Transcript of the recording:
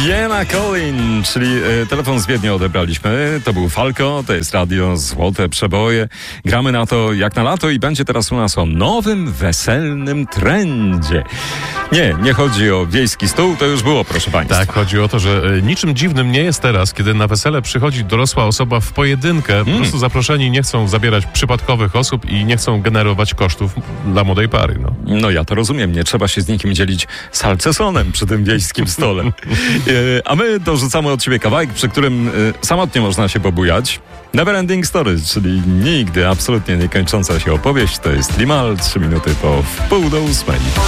Diana Collin, czyli telefon z Wiednia odebraliśmy. To był Falco, to jest radio Złote Przeboje. Gramy na to jak na lato i będzie teraz u nas o nowym, weselnym trendzie. Nie chodzi o wiejski stół, to już było, proszę państwa. Tak, chodzi o to, że niczym dziwnym nie jest teraz, kiedy na wesele przychodzi dorosła osoba w pojedynkę. Po prostu zaproszeni nie chcą zabierać przypadkowych osób i nie chcą generować kosztów dla młodej pary. No ja to rozumiem, nie trzeba się z nikim dzielić salcesonem przy tym wiejskim stole. A my dorzucamy od siebie kawałek, przy którym samotnie można się pobujać. Never Ending Story, czyli nigdy absolutnie niekończąca się opowieść. To jest Limahl, 3 minuty po 7:30.